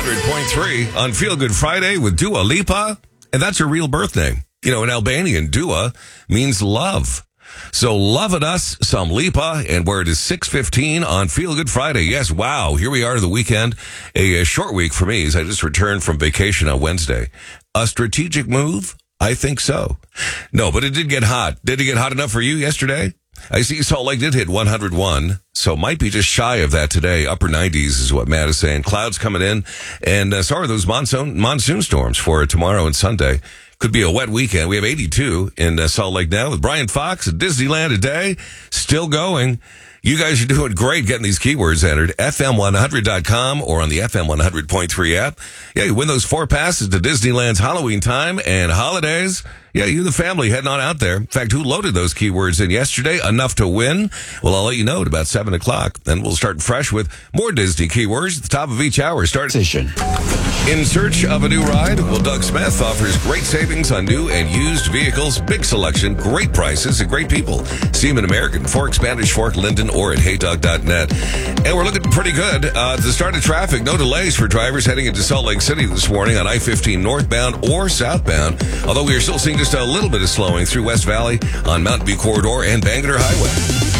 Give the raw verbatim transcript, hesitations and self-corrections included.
hundred point three on Feel Good Friday with Dua Lipa. And that's her real birth name. You know, in Albanian, Dua means love. So loving us some Lipa, and where it is six fifteen on Feel Good Friday. Yes, wow, here we are to the weekend. A, a short week for me as I just returned from vacation on Wednesday. A strategic move? I think so. No, but it did get hot. Did it get hot enough for you yesterday? I see Salt Lake did hit one hundred one, so might be just shy of that today. Upper nineties is what Matt is saying. Clouds coming in, and uh, so are those monsoon monsoon storms for tomorrow and Sunday. Could be a wet weekend. We have eighty-two in uh, Salt Lake now with Brian Fox at Disneyland today. Still going. You guys are doing great getting these keywords entered. F M one hundred dot com or on the F M one hundred point three app. Yeah, you win those four passes to Disneyland's Halloween time and holidays. Yeah, you, the family, heading on out there. In fact, who loaded those keywords in yesterday? Enough to win? Well, I'll let you know at about seven o'clock. Then we'll start fresh with more Disney keywords at the top of each hour. Start in search of a new ride? Well, Doug Smith offers great savings on new and used vehicles, big selection, great prices, and great people. See him in American Fork, Spanish Fork, Linden, or at hey doug dot net. And we're looking pretty good. Uh, at the start of traffic, no delays for drivers heading into Salt Lake City this morning on I fifteen northbound or southbound, although we are still seeing just a little bit of slowing through West Valley on Mountain View Corridor and Bangerter Highway.